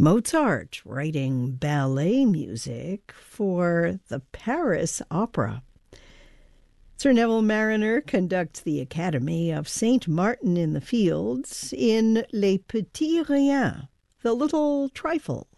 Mozart writing ballet music for the Paris Opera. Sir Neville Marriner conducts the Academy of St. Martin in the Fields in Les Petits Riens, the Little Trifles.